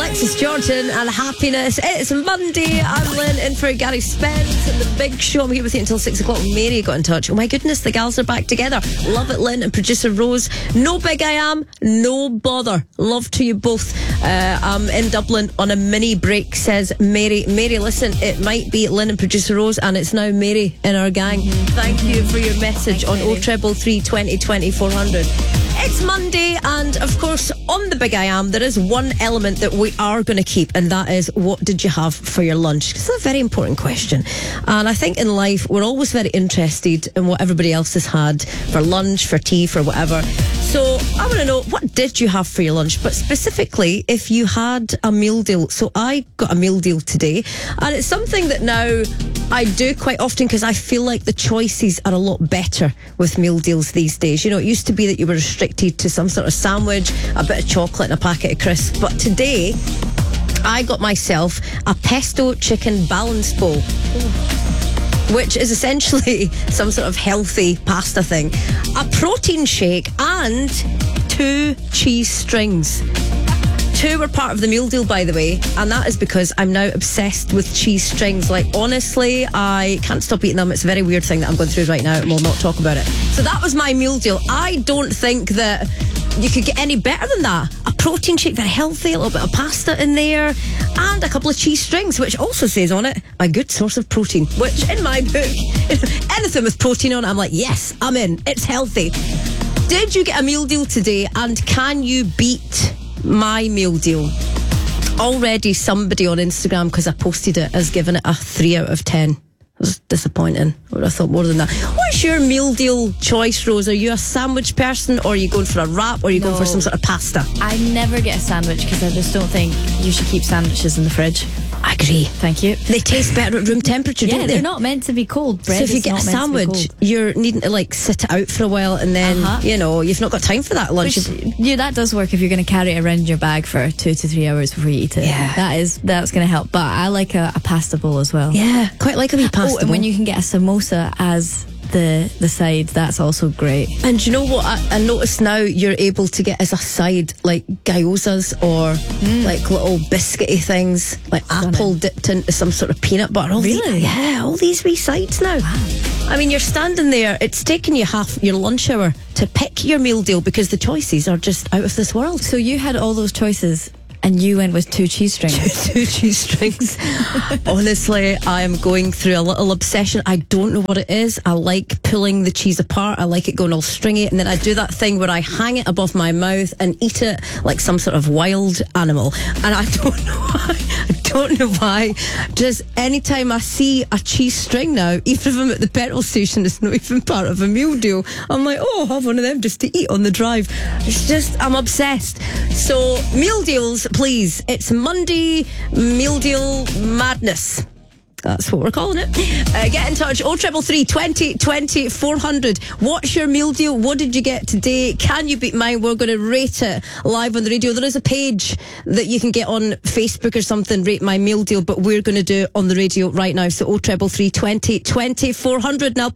Alexis Jordan and Happiness. It's Monday. I'm Lynn in for Gary Spence and the big show. I'm here with you until 6 o'clock. Mary got in touch. Oh my goodness, the gals are back together. Love it, Lynn and producer Rose. No big I am, no bother. Love to you both. I'm in Dublin on a mini break, says Mary. Mary, listen, it might be Lynn and producer Rose, and it's now Mary in our gang. Thank you for your message on 0333 20 20 400. It's Monday, and of course, on the Big I Am, there is one element that we are going to keep, and that is, what did you have for your lunch? It's a very important question. And I think in life, we're always very interested in what everybody else has had for lunch, for tea, for whatever. So I want to know, what did you have for your lunch? But specifically, if you had a meal deal. So I got a meal deal today, and it's something that now I do quite often because I feel like the choices are a lot better with meal deals these days. You know, it used to be that you were restricted to some sort of sandwich, a bit of chocolate and a packet of crisps. But today, I got myself a pesto chicken balance bowl, which is essentially some sort of healthy pasta thing, a protein shake and 2 cheese strings. 2 were part of the meal deal, by the way, and that is because I'm now obsessed with cheese strings. Like, honestly, I can't stop eating them. It's a very weird thing that I'm going through right now, and we'll not talk about it. So that was my meal deal. I don't think that you could get any better than that. A protein shake, very healthy, a little bit of pasta in there, and a couple of cheese strings, which also says on it, a good source of protein, which in my book, anything with protein on it, I'm like, yes, I'm in. It's healthy. Did you get a meal deal today, and can you beat my meal deal? Already somebody on Instagram, because I posted it, has given it a 3 out of 10. It was disappointing. I would have thought more than that. What's your meal deal choice, Rose? Are you a sandwich person, or are you going for a wrap, or are you going for some sort of pasta? I never get a sandwich because I just don't think you should keep sandwiches in the fridge. I agree. Thank you. They taste better at room temperature, don't they? They're not meant to be cold. Bread so if you get a sandwich, you're needing to like sit it out for a while, and then you know, you've not got time for that lunch. Yeah, that does work if you're going to carry it around in your bag for 2 to 3 hours before you eat it. Yeah, that's going to help. But I like a pasta bowl as well. Yeah, quite like a wee pasta bowl. And when you can get a samosa as the side, that's also great. And do you know what I noticed now? You're able to get as a side like gyozas or like little biscuity things, like apple dipped into some sort of peanut butter. Really? All these wee sides now. Wow. I mean, you're standing there, it's taking you half your lunch hour to pick your meal deal because the choices are just out of this world. So you had all those choices and you went with 2 cheese strings. 2 cheese strings. Honestly, I am going through a little obsession. I don't know what it is. I like pulling the cheese apart. I like it going all stringy. And then I do that thing where I hang it above my mouth and eat it like some sort of wild animal. And I don't know why. I don't know why. Just anytime I see a cheese string now, even if I'm at the petrol station, it's not even part of a meal deal, I'm like, oh, I'll have one of them just to eat on the drive. It's just, I'm obsessed. So, meal deals, please. It's Monday meal deal madness. That's what we're calling it. Get in touch. 0333 20 20 400. What's your meal deal? What did you get today? Can you beat mine? We're going to rate it live on the radio. There is a page that you can get on Facebook or something, rate my meal deal, but we're going to do it on the radio right now. So 0333 20 20 400 now.